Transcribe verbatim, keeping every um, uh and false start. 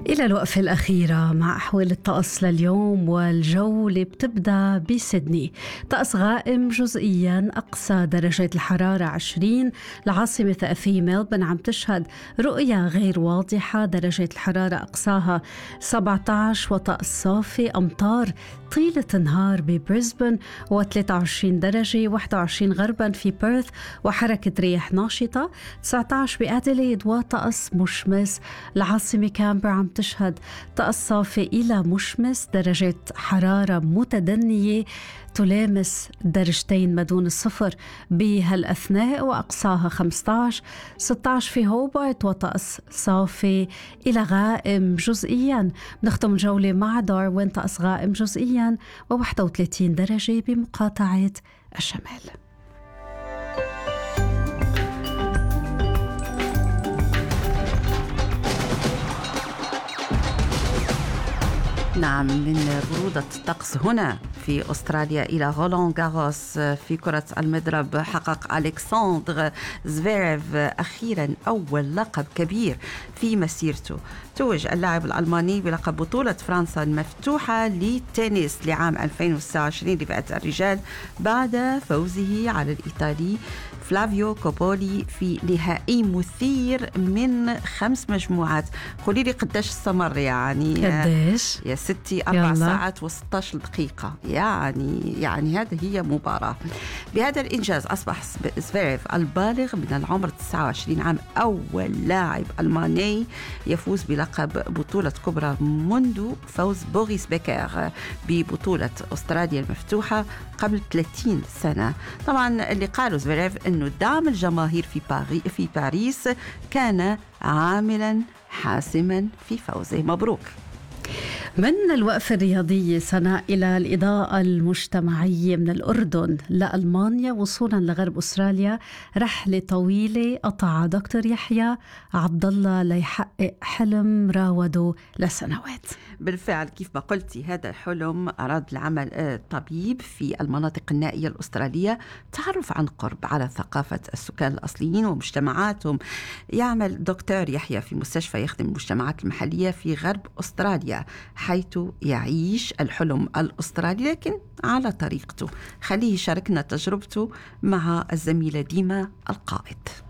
إلى الوقفة الأخيرة مع أحوال الطقس لليوم، والجولة بتبدأ بسيدني. طقس غائم جزئيا، أقصى درجة الحرارة عشرين. العاصمة الثقافية ملبورن عم تشهد رؤية غير واضحة، درجة الحرارة أقصاها سبعة عشر وطقس صافي. أمطار طيلة النهار ببريسبن و23 درجة، واحد وعشرين غربا في بيرث وحركة رياح ناشطة، تسعة عشر بأديلايد وطقس مشمس. العاصمة كامبرا عم تشهد طقس صافي إلى مشمس، درجة حرارة متدنية تلامس درجتين ما دون الصفر بهالأثناء، وأقصاها خمسة عشر. ستة عشر في هوبارت وطقس صافي إلى غائم جزئيا. بنختم الجولة مع داروين، طقس غائم جزئيا و31 درجة بمقاطعة الشمال. نعم، من برودة الطقس هنا في أستراليا إلى رولان غاروس. في كرة المضرب حقق ألكسندر زفيريف أخيرا أول لقب كبير في مسيرته. توج اللاعب الألماني بلقب بطولة فرنسا المفتوحة للتنس لعام ألفين وتسعة وعشرين لفئة الرجال بعد فوزه على الإيطالي فلافيو كوبولي في نهائي مثير من خمس مجموعات. قولي لي قداش استمر؟ يعني قداش يا ستي أربع ساعات وستاشر دقيقة. يعني يعني هذه هي مباراة. بهذا الإنجاز أصبح زفيريف البالغ من العمر تسعة وعشرين عام أول لاعب ألماني يفوز بلقب بطولة كبرى منذ فوز بوريس بيكر ببطولة أستراليا المفتوحة قبل ثلاثين سنة. طبعا اللي قالوا زفيريف أنه دعم الجماهير في باريس في باريس كان عاملا حاسما في فوزه. مبروك. من الوقفة الرياضية سنة إلى الإضاءة المجتمعية، من الأردن لألمانيا وصولا لغرب أستراليا، رحلة طويلة قطع دكتور يحيى عبد الله ليحقق حلم راوده لسنوات. بالفعل كيف ما قلتي، هذا الحلم أراد العمل طبيب في المناطق النائية الأسترالية، تعرف عن قرب على ثقافة السكان الأصليين ومجتمعاتهم. يعمل دكتور يحيى في مستشفى يخدم المجتمعات المحلية في غرب أستراليا، حيث يعيش الحلم الأسترالي لكن على طريقته. خليه يشاركنا تجربته مع الزميلة ديما القائد.